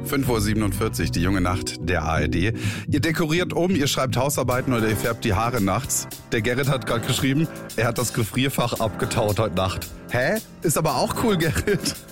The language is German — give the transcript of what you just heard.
5:47 Uhr, die junge Nacht der ARD. Ihr dekoriert um, ihr schreibt Hausarbeiten oder ihr färbt die Haare nachts. Der Gerrit hat gerade geschrieben, er hat das Gefrierfach abgetaut heute Nacht. Hä? Ist aber auch cool, Gerrit.